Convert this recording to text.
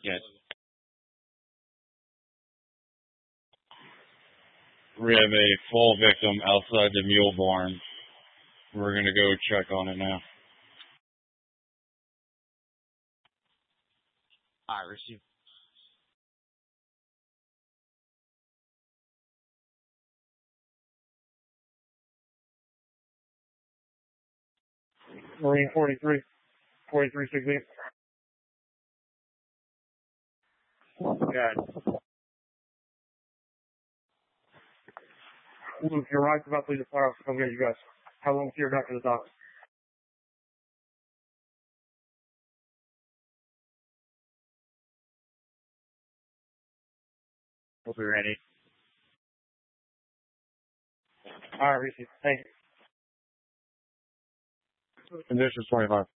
Yes. We have a full victim outside the mule barn. We're going to go check on it now. I received. Marine 43, 4368. God. Luke, your ride's about to leave the firehouse to come get you guys. How long till you're back to the dock? We'll be ready. All right, Reese. Thank you. Conditions 25.